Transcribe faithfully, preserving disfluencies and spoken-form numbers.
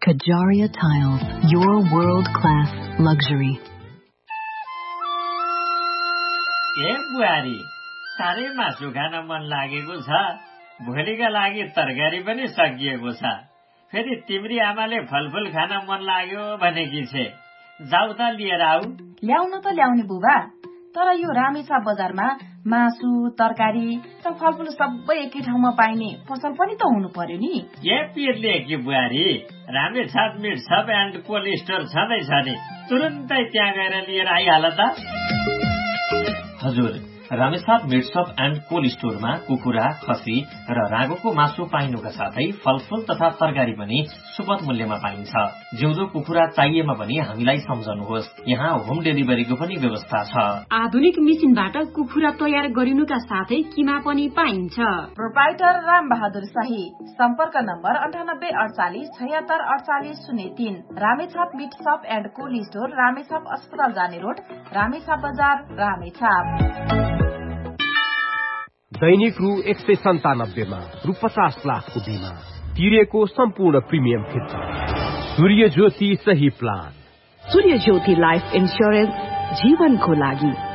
Kajaria Tiles, your world-class luxury. ए बुहारी, साह्रै मासु खान मन लागेको छ। भोलिका लागि तरकारी पनि सकिएको छ। फेरि तिम्री आमाले फलफुल खान मन लाग्यो भनेकी छे। जाऊ त लिएर आऊ। ल्याउन त ल्याउने बुबा, तर यो रामेछाप बजारमा मासु, तरकारी र फलफुल सबै एकै ठाउँमा पाइने पसल पनि त हुनु पर्यो नि। ए पिरले कि बुहारी, Ramechhap meet sub and cold store छँदैछ नि। तुरुन्तै त्यहाँ गएर लिएर आइहाल त। हजुर, रामेछाप मिट शप एन्ड कोल्ड स्टोरमा कुखुरा, खसी र रागोको मासु पाइनुका साथै फलफुल तथा तरकारी पनि सुपथ मूल्यमा पाइन्छ। जिउँदो कुखुरा चाहिएमा पनि हामीलाई सम्झनुहोस्, यहाँ होम डेलिभरीको पनि व्यवस्था छ। आधुनिक मेसिनबाट कुखुरा तयार गरिनुका साथै किमा पनि पाइन्छ। प्रोप्राइटर राम बहादुर शाही, सम्पर्क नम्बर अन्ठानब्बे अडचालिस छयत्तर अडचालिस शून्य तीन। रामेछाप मिट शप एन्ड कोल्ड स्टोर, रामेछाप अस्पताल जाने रोड, रामेछाप बजार, रामेछाप। दैनिक रु एक सय सन्तानब्बेमा रु पचास लाखको बिमा तिरेको सम्पूर्ण प्रिमियम फिर्ता। सूर्य ज्योति सही प्लान। सूर्य ज्योति लाइफ इन्स्योरेन्स, जीवनको लागि।